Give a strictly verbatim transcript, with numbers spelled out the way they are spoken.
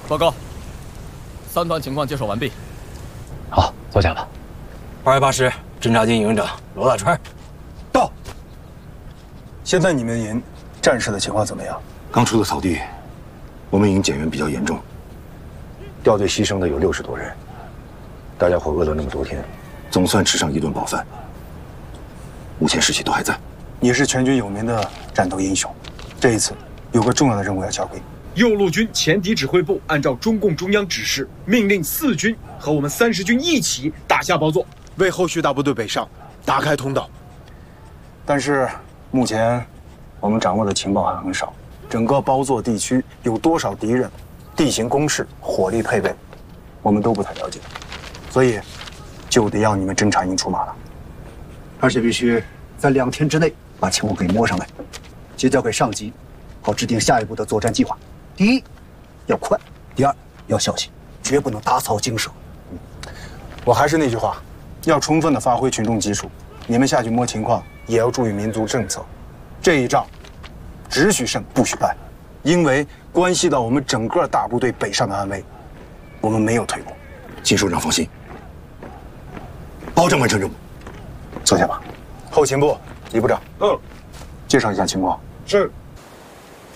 报告，三团情况接手完毕。 好，坐下吧。 二百八师侦察营营长罗大川， 到。现在你们营战士的情况怎么样？ 刚出了草地，我们营减员比较严重，掉队牺牲的有六十多人。大家伙饿了那么多天，总算吃上一顿饱饭。目前士气都还在。 你是全军有名的战斗英雄，这一次有个重要的任务要交给你。 右路军前敌指挥部按照中共中央指示，命令四军和我们三十军一起打下包座，为后续大部队北上打开通道。 但是目前我们掌握的情报还很少，整个包座地区有多少敌人、地形攻势、火力配备，我们都不太了解，所以就得要你们侦察营出马了。 而且必须在两天之内把情况给摸上来，结交给上级，好制定下一步的作战计划。第一，要快；第二，要小心，绝不能打草惊蛇。 我还是那句话，要充分的发挥群众基础。你们下去摸情况，也要注意民族政策。这一仗，只许胜不许败，因为关系到我们整个大部队北上的安危，我们没有退步。 金首长放心，保证完成任务。 坐下吧。后勤部，李部长， 嗯， 介绍一下情况。 是。